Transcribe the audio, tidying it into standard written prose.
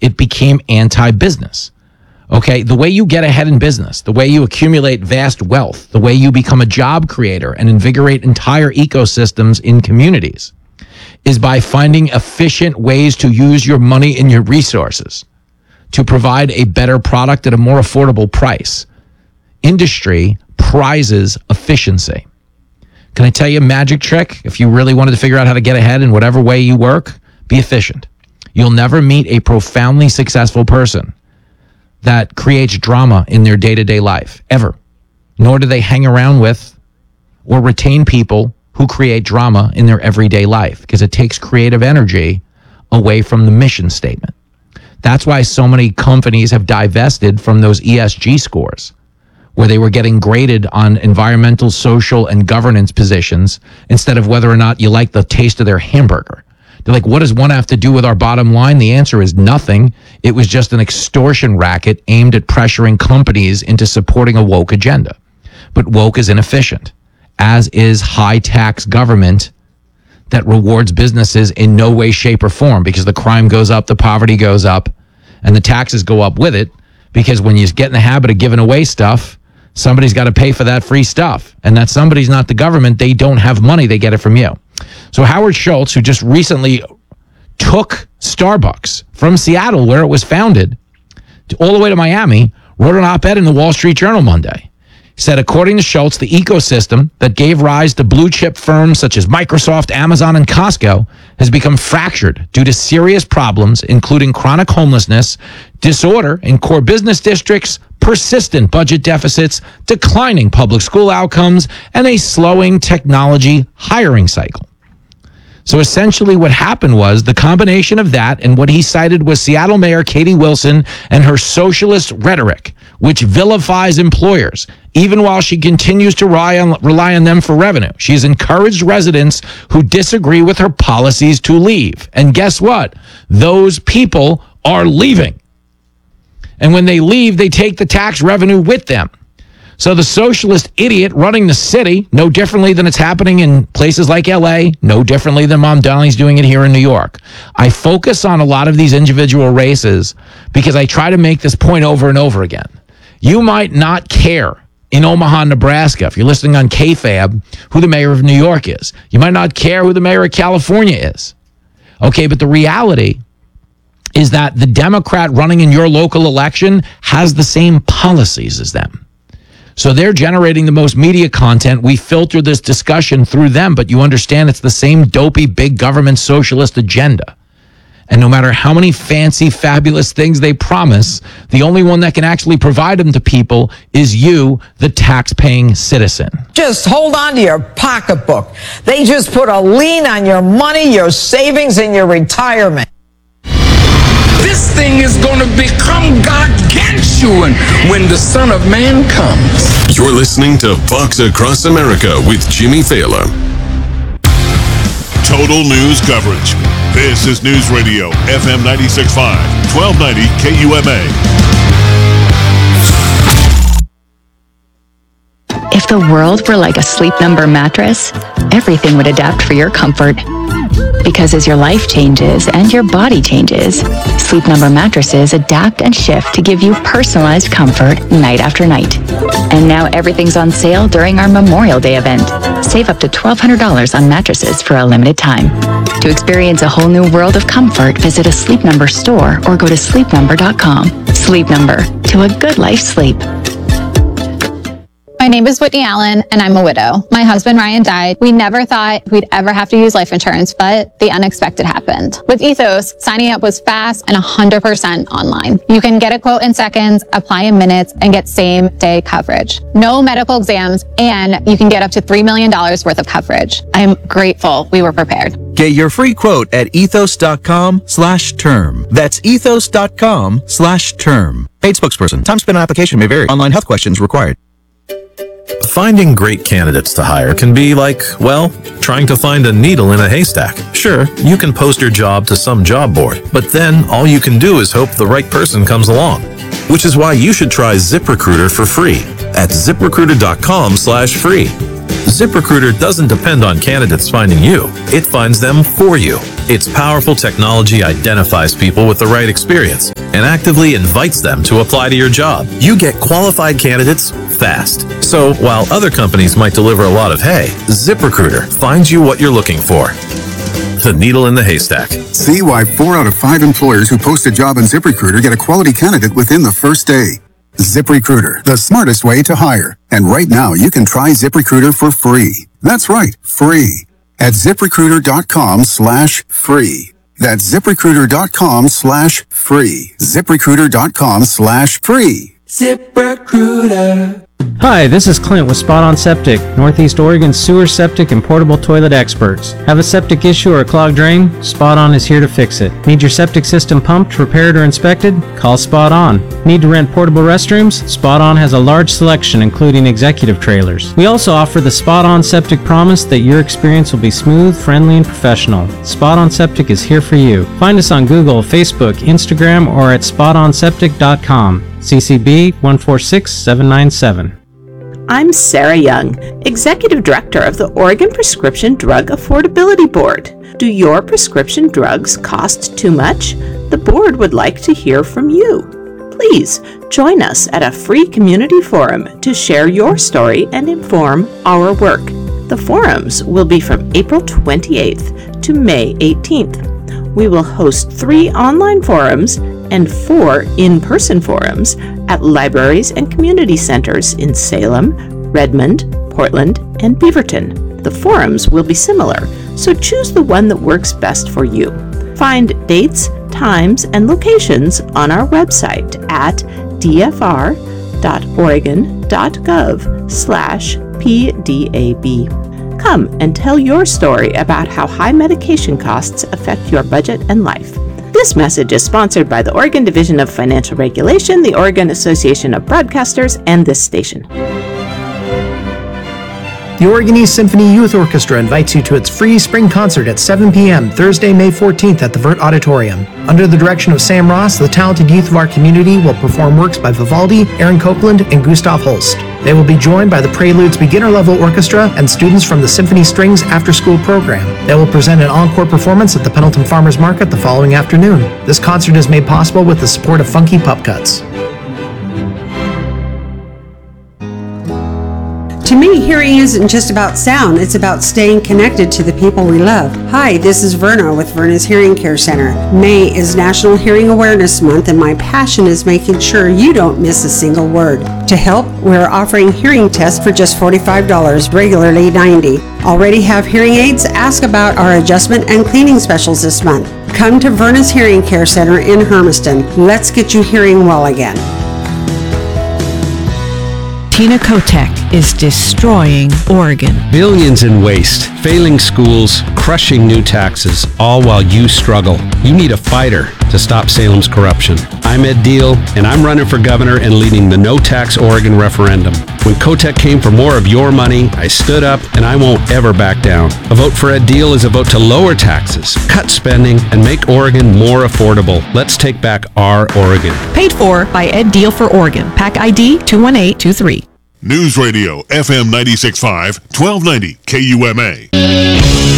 it became anti-business. Okay, the way you get ahead in business, the way you accumulate vast wealth, the way you become a job creator and invigorate entire ecosystems in communities is by finding efficient ways to use your money and your resources to provide a better product at a more affordable price. Industry prizes efficiency. Can I tell you a magic trick? If you really wanted to figure out how to get ahead in whatever way you work, be efficient. You'll never meet a profoundly successful person that creates drama in their day-to-day life, ever. Nor do they hang around with or retain people who create drama in their everyday life, because it takes creative energy away from the mission statement. That's why so many companies have divested from those ESG scores, where they were getting graded on environmental, social, and governance positions instead of whether or not you like the taste of their hamburger. They're like, what does one have to do with our bottom line? The answer is nothing. It was just an extortion racket aimed at pressuring companies into supporting a woke agenda. But woke is inefficient, as is high-tax government that rewards businesses in no way, shape, or form, because the crime goes up, the poverty goes up, and the taxes go up with it, because when you get in the habit of giving away stuff, somebody's got to pay for that free stuff. And that somebody's not the government. They don't have money. They get it from you. So Howard Schultz, who just recently took Starbucks from Seattle, where it was founded, all the way to Miami, wrote an op-ed in the Wall Street Journal Monday. He said, according to Schultz, the ecosystem that gave rise to blue chip firms such as Microsoft, Amazon, and Costco has become fractured due to serious problems, including chronic homelessness, disorder in core business districts, persistent budget deficits, declining public school outcomes, and a slowing technology hiring cycle. So essentially what happened was the combination of that and what he cited was Seattle Mayor Katie Wilson and her socialist rhetoric, which vilifies employers, even while she continues to rely on them for revenue. She's encouraged residents who disagree with her policies to leave. And guess what? Those people are leaving. And when they leave, they take the tax revenue with them. So the socialist idiot running the city, no differently than it's happening in places like LA, no differently than Mom Donnelly's doing it here in New York. I focus on a lot of these individual races because I try to make this point over and over again. You might not care in Omaha, Nebraska, if you're listening on KFAB, who the mayor of New York is. You might not care who the mayor of California is. Okay, but the reality is that the Democrat running in your local election has the same policies as them. So they're generating the most media content. We filter this discussion through them, but you understand it's the same dopey big government socialist agenda. And no matter how many fancy, fabulous things they promise, the only one that can actually provide them to people is you, the tax-paying citizen. Just hold on to your pocketbook. They just put a lien on your money, your savings, and your retirement. This thing is going to become gargantuan when the Son of Man comes. You're listening to Fox Across America with Jimmy Thaler. Total news coverage. This is News Radio, FM 96.5, 1290 KUMA. If the world were like a Sleep Number mattress, everything would adapt for your comfort. Because as your life changes and your body changes, Sleep Number mattresses adapt and shift to give you personalized comfort night after night. And now everything's on sale during our Memorial Day event. Save up to $1,200 on mattresses for a limited time. To experience a whole new world of comfort, visit a Sleep Number store or go to sleepnumber.com. Sleep Number, to a good life's sleep. My name is Whitney Allen, and I'm a widow. My husband, Ryan, died. We never thought we'd ever have to use life insurance, but the unexpected happened. With Ethos, signing up was fast and 100% online. You can get a quote in seconds, apply in minutes, and get same-day coverage. No medical exams, and you can get up to $3 million worth of coverage. I'm grateful we were prepared. Get your free quote at ethos.com/term. That's ethos.com/term. Paid spokesperson. Time spent on application may vary. Online health questions required. Finding great candidates to hire can be like, well, trying to find a needle in a haystack. Sure, you can post your job to some job board, but then all you can do is hope the right person comes along. Which is why you should try ZipRecruiter for free at ZipRecruiter.com/free. ZipRecruiter doesn't depend on candidates finding you. It finds them for you. Its powerful technology identifies people with the right experience and actively invites them to apply to your job. You get qualified candidates fast. So while other companies might deliver a lot of hay, ZipRecruiter finds you what you're looking for. The needle in the haystack. See why 4 out of 5 employers who post a job on ZipRecruiter get a quality candidate within the first day. ZipRecruiter, the smartest way to hire. And right now, you can try ZipRecruiter for free. That's right, free. At ZipRecruiter.com/free. That's ZipRecruiter.com/free. ZipRecruiter.com/free. ZipRecruiter. Hi, this is Clint with Spot On Septic, Northeast Oregon's sewer, septic, and portable toilet experts. Have a septic issue or a clogged drain? Spot On is here to fix it. Need your septic system pumped, repaired, or inspected? Call Spot On. Need to rent portable restrooms? Spot On has a large selection, including executive trailers. We also offer the Spot On Septic promise that your experience will be smooth, friendly, and professional. Spot On Septic is here for you. Find us on Google, Facebook, Instagram, or at spotonseptic.com. CCB 146797. I'm Sarah Young, Executive Director of the Oregon Prescription Drug Affordability Board. Do your prescription drugs cost too much? The board would like to hear from you. Please join us at a free community forum to share your story and inform our work. The forums will be from April 28th to May 18th. We will host 3 online forums and 4 in-person forums at libraries and community centers in Salem, Redmond, Portland, and Beaverton. The forums will be similar, so choose the one that works best for you. Find dates, times, and locations on our website at dfr.oregon.gov/PDAB. Come and tell your story about how high medication costs affect your budget and life. This message is sponsored by the Oregon Division of Financial Regulation, the Oregon Association of Broadcasters, and this station. The Oregon East Symphony Youth Orchestra invites you to its free spring concert at 7 p.m. Thursday, May 14th at the Vert Auditorium. Under the direction of Sam Ross, the talented youth of our community will perform works by Vivaldi, Aaron Copeland, and Gustav Holst. They will be joined by the Preludes Beginner Level Orchestra and students from the Symphony Strings After-School program. They will present an encore performance at the Pendleton Farmers Market the following afternoon. This concert is made possible with the support of Funky Pup Cuts. To me, hearing isn't just about sound, it's about staying connected to the people we love. Hi, this is Verna with Verna's Hearing Care Center. May is National Hearing Awareness Month, and my passion is making sure you don't miss a single word. To help, we're offering hearing tests for just $45, regularly $90. Already have hearing aids? Ask about our adjustment and cleaning specials this month. Come to Verna's Hearing Care Center in Hermiston. Let's get you hearing well again. Tina Kotek is destroying Oregon. Billions in waste, failing schools, crushing new taxes, all while you struggle. You need a fighter to stop Salem's corruption. I'm Ed Deal, and I'm running for governor and leading the No Tax Oregon referendum. When Kotek came for more of your money, I stood up, and I won't ever back down. A vote for Ed Deal is a vote to lower taxes, cut spending, and make Oregon more affordable. Let's take back our Oregon. Paid for by Ed Deal for Oregon. PAC ID 21823. News Radio FM 96.5, 1290 KUMA.